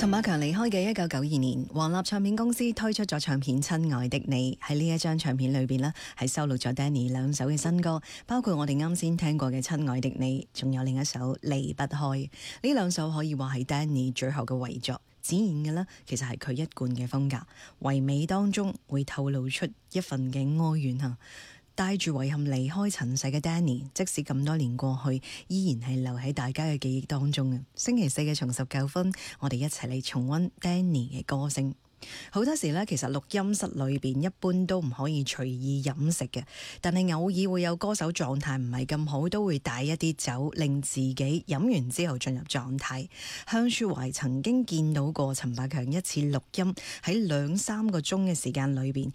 陳百強離開嘅1992年，華納唱片公司推出咗唱片《親愛的你》。喺呢一張唱片裏邊呢，係收錄咗 Danny 兩首嘅新歌，包括我哋啱先聽過嘅《親愛的你》，仲有另一首《離不開》。呢兩首可以話係 Danny 最後嘅遺作，展現嘅呢，其實係佢一貫嘅風格，唯美當中會透露出一份嘅哀怨吓。帶住遺憾離開塵世嘅 Danny， 即使咁多年過去，依然係留喺大家嘅記憶當中嘅。星期四嘅重拾舊歡，我哋一齊嚟重溫 Danny 嘅歌聲。好多時呢，其實錄音室裏邊一般都唔可以隨意飲食嘅，但係偶爾會有歌手狀態唔係咁好，都會帶一啲酒，令自己飲完之後進入狀態。向雪懷曾經見到過陳百強一次錄音喺2-3個鐘嘅時間裏邊，